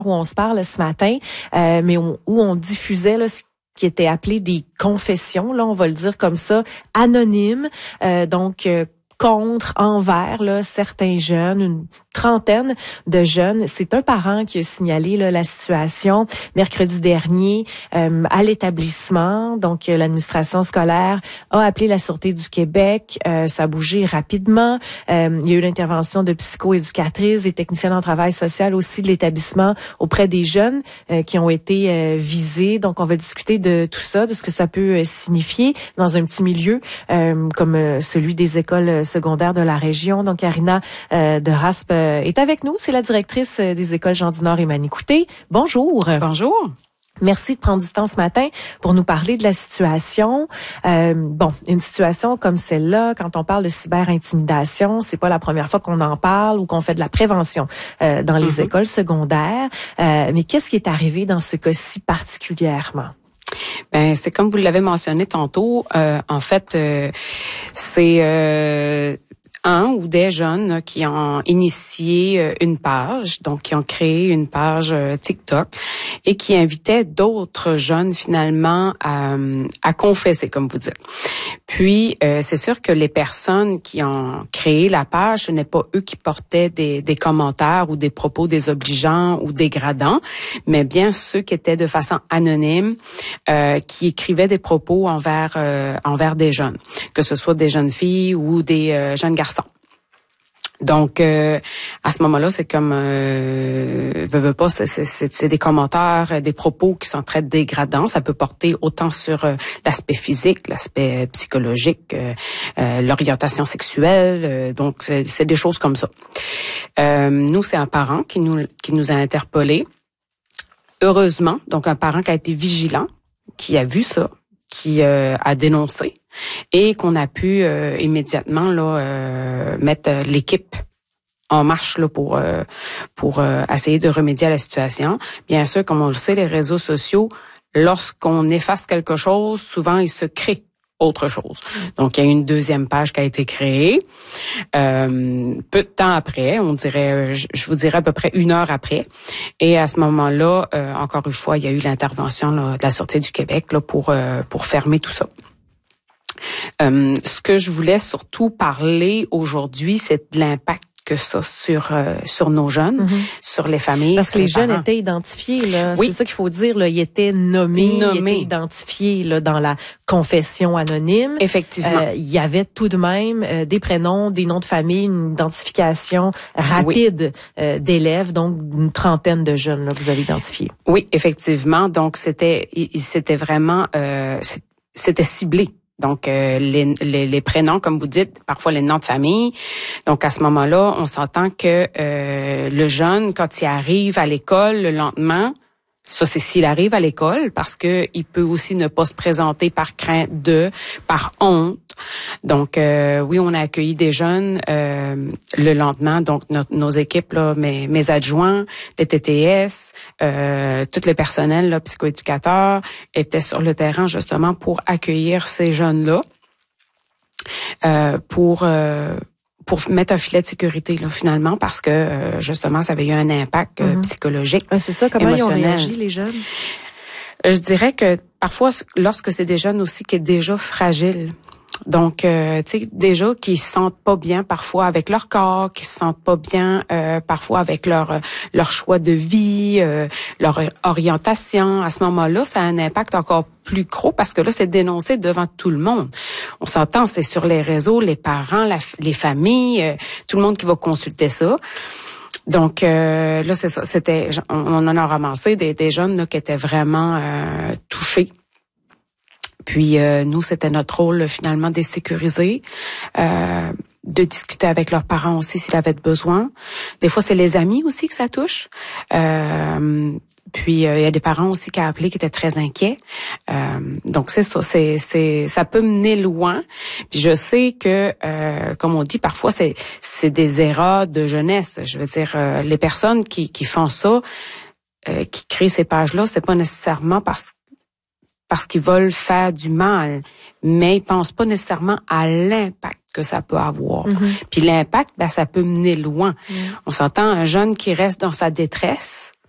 où on se parle ce matin, mais où on diffusait là, ce qui était appelé des confessions, là, on va le dire comme ça, anonymes, envers là, certains jeunes, une trentaine de jeunes. C'est un parent qui a signalé là, la situation mercredi dernier à l'établissement. Donc, l'administration scolaire a appelé la Sûreté du Québec. Ça a bougé rapidement. Il y a eu l'intervention de psychoéducatrices, des techniciens en travail social aussi de l'établissement auprès des jeunes qui ont été visés. Donc, on va discuter de tout ça, de ce que ça peut signifier dans un petit milieu comme celui des écoles secondaires de la région. Donc, Karina de Raspe est avec nous. C'est la directrice des écoles Jean du Nord et Manicouté. Bonjour. Bonjour. Merci de prendre du temps ce matin pour nous parler de la situation. Une situation comme celle-là, quand on parle de cyberintimidation, c'est pas la première fois qu'on en parle ou qu'on fait de la prévention dans les écoles secondaires. Mais qu'est-ce qui est arrivé dans ce cas-ci particulièrement? Ben, c'est comme vous l'avez mentionné tantôt. C'est un ou des jeunes qui ont initié une page, donc qui ont créé une page TikTok et qui invitaient d'autres jeunes finalement à confesser, comme vous dites. Puis, c'est sûr que les personnes qui ont créé la page, ce n'est pas eux qui portaient des commentaires ou des propos désobligeants ou dégradants, mais bien ceux qui étaient de façon anonyme, qui écrivaient des propos envers des jeunes, que ce soit des jeunes filles ou des jeunes garçons. Donc, à ce moment-là, c'est comme, c'est des commentaires, des propos qui sont très dégradants. Ça peut porter autant sur l'aspect physique, l'aspect psychologique, l'orientation sexuelle. Donc, c'est des choses comme ça. Nous, c'est un parent qui nous a interpellés. Heureusement, donc un parent qui a été vigilant, qui a vu ça, qui a dénoncé et qu'on a pu immédiatement mettre l'équipe en marche là pour essayer de remédier à la situation. Bien sûr, comme on le sait, les réseaux sociaux, lorsqu'on efface quelque chose, souvent il se crée autre chose. Donc, il y a une deuxième page qui a été créée. Peu de temps après, on dirait, je vous dirais à peu près 1 heure après. Et à ce moment-là, encore une fois, il y a eu l'intervention là, de la Sûreté du Québec là, pour fermer tout ça. Ce que je voulais surtout parler aujourd'hui, c'est de l'impact que ça sur nos jeunes, sur les familles. Parce que les jeunes parents. étaient identifiés, là. Oui. C'est ça qu'il faut dire, là. Ils étaient nommés, ils étaient identifiés, là, dans la confession anonyme. Effectivement. Il y avait tout de même des prénoms, des noms de famille, une identification rapide d'élèves, donc une trentaine de jeunes, là, vous avez identifié. Oui, effectivement. Donc, c'était vraiment, c'était ciblé. Donc, les prénoms, comme vous dites, parfois les noms de famille. Donc, à ce moment-là, on s'entend que le jeune, quand il arrive à l'école le lendemain, ça, c'est s'il arrive à l'école, parce que il peut aussi ne pas se présenter par crainte par honte. Donc, oui, on a accueilli des jeunes le lendemain. Donc, nos équipes, là, mes adjoints, les TTS, tous les personnels, là, psychoéducateurs, étaient sur le terrain justement pour accueillir ces jeunes-là, pour mettre un filet de sécurité là finalement, parce que justement ça avait eu un impact psychologique. C'est ça, comment émotionnel. ils ont réagi les jeunes? Je dirais que parfois lorsque c'est des jeunes aussi qui est déjà fragiles. Donc, tu sais, déjà qui se sentent pas bien parfois avec leur corps, qui se sentent pas bien parfois avec leur choix de vie, leur orientation. À ce moment-là, ça a un impact encore plus gros parce que là, c'est dénoncé devant tout le monde. On s'entend, c'est sur les réseaux, les parents, les familles, tout le monde qui va consulter ça. Donc là, c'est ça. On en a ramassé des jeunes là, qui étaient vraiment touchés. Puis nous, c'était notre rôle finalement de les sécuriser, de discuter avec leurs parents aussi s'ils avaient besoin. Des fois, c'est les amis aussi que ça touche. Puis il y a des parents aussi qui ont appelé qui étaient très inquiets. Donc c'est ça, ça peut mener loin. Puis je sais que comme on dit parfois c'est des erreurs de jeunesse. Je veux dire les personnes qui font ça, qui créent ces pages-là, c'est pas nécessairement parce qu'ils veulent faire du mal, mais ils pensent pas nécessairement à l'impact que ça peut avoir. Puis l'impact, ça peut mener loin. On s'entend un jeune qui reste dans sa détresse,